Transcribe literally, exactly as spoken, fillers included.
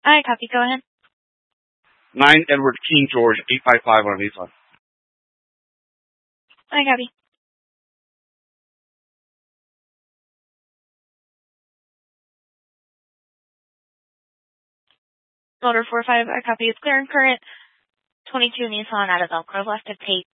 I copy. Go ahead. nine Edward King George, eight five five on a Nissan. I copy. Motor four five, I copy. It's clear and current. twenty-two Nissan out of Velcro left to take